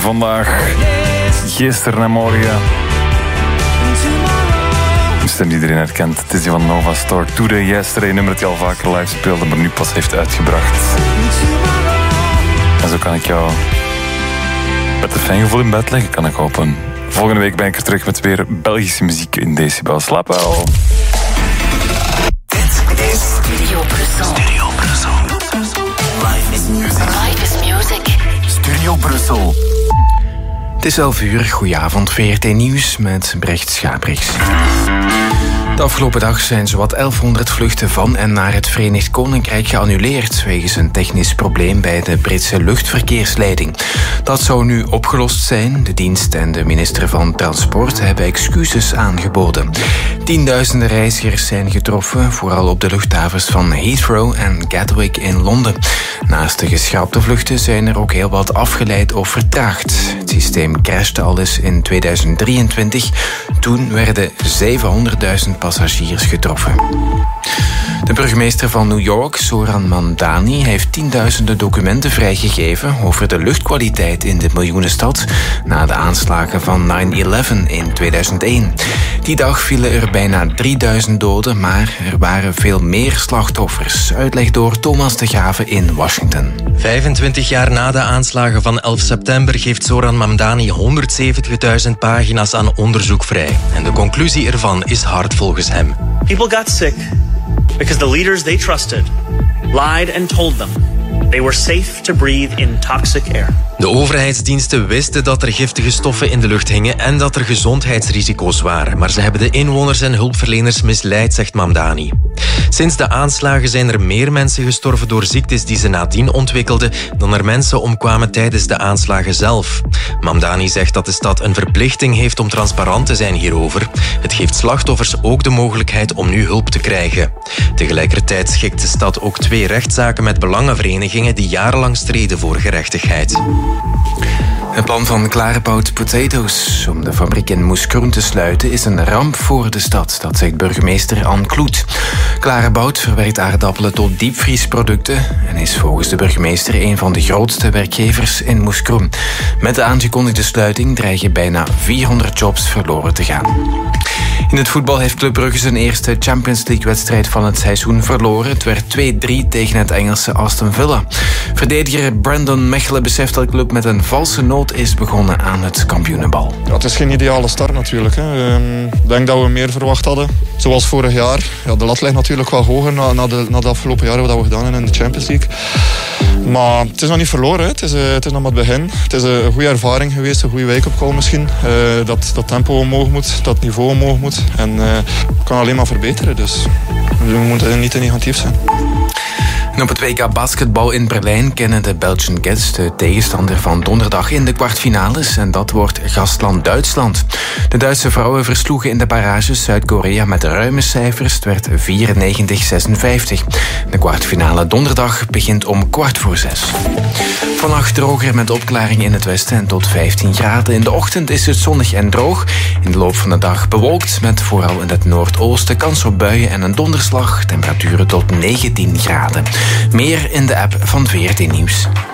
vandaag, gisteren en morgen. Een stem die iedereen herkent. Het is die van Nova Stork. Today, Yesterday, een nummer dat hij al vaker live speelde, maar nu pas heeft uitgebracht. En zo kan ik jou met een fijn gevoel in bed leggen, kan ik hopen. Volgende week ben ik er terug met weer Belgische muziek in Decibel. Slaap wel. Dit is Studio Brussel. Studio Brussel. Live is music. Live is music. Studio Brussel. Het is 11 uur. Goedenavond, VRT Nieuws met Brecht Schabrichs. De afgelopen dag zijn zowat 1100 vluchten van en naar het Verenigd Koninkrijk geannuleerd wegens een technisch probleem bij de Britse luchtverkeersleiding. Dat zou nu opgelost zijn. De dienst en de minister van Transport hebben excuses aangeboden. Tienduizenden reizigers zijn getroffen, vooral op de luchthavens van Heathrow en Gatwick in Londen. Naast de geschrapte vluchten zijn er ook heel wat afgeleid of vertraagd. Het systeem crashte al eens in 2023. Toen werden 700.000 passagiers getroffen. De burgemeester van New York, Zoran Mamdani, heeft tienduizenden documenten vrijgegeven over de luchtkwaliteit in de miljoenenstad na de aanslagen van 9/11 in 2001. Die dag vielen er bijna 3000 doden, maar er waren veel meer slachtoffers. Uitleg door Thomas de Grave in Washington. 25 jaar na de aanslagen van 11 september geeft Zoran Mamdani 170.000 pagina's aan onderzoek vrij. En de conclusie ervan is hard volgens hem. People got sick because the leaders they trusted lied and told them they were safe to breathe in toxic air. De overheidsdiensten wisten dat er giftige stoffen in de lucht hingen en dat er gezondheidsrisico's waren. Maar ze hebben de inwoners en hulpverleners misleid, zegt Mamdani. Sinds de aanslagen zijn er meer mensen gestorven door ziektes die ze nadien ontwikkelden dan er mensen omkwamen tijdens de aanslagen zelf. Mamdani zegt dat de stad een verplichting heeft om transparant te zijn hierover. Het geeft slachtoffers ook de mogelijkheid om nu hulp te krijgen. Tegelijkertijd schikt de stad ook 2 rechtszaken met belangenverenigingen die jarenlang streden voor gerechtigheid. Het plan van Clarebout Potatoes om de fabriek in Moeskroen te sluiten is een ramp voor de stad, dat zegt burgemeester Anne Kloet. Clarebout verwerkt aardappelen tot diepvriesproducten en is volgens de burgemeester een van de grootste werkgevers in Moeskroen. Met de aangekondigde sluiting dreigen bijna 400 jobs verloren te gaan. In het voetbal heeft Club Brugge zijn eerste Champions League-wedstrijd van het seizoen verloren. Het werd 2-3 tegen het Engelse Aston Villa. Verdediger Brandon Mechelen beseft dat de club met een valse noot is begonnen aan het kampioenenbal. Ja, het is geen ideale start natuurlijk. Ik denk dat we meer verwacht hadden. Zoals vorig jaar. Ja, de lat ligt natuurlijk wel hoger na de afgelopen jaren wat we gedaan hebben in de Champions League. Maar het is nog niet verloren. Het is nog maar het begin. Het is een goede ervaring geweest, een goede wake-up-call misschien. Dat tempo omhoog moet, dat niveau omhoog moet. En het kan alleen maar verbeteren. Dus we moeten niet te negatief zijn. En op het WK basketbal in Berlijn kennen de Belgian Cats de tegenstander van donderdag in de kwartfinales. En dat wordt gastland Duitsland. De Duitse vrouwen versloegen in de barrages Zuid-Korea met ruime cijfers. Het werd 94-56. De kwartfinale donderdag begint om 5:15. Vannacht droger met opklaring in het westen en tot 15 graden. In de ochtend is het zonnig en droog. In de loop van de dag bewolkt met vooral in het noordoosten kans op buien en een donderslag. Temperaturen tot 19 graden. Meer in de app van VRT Nieuws.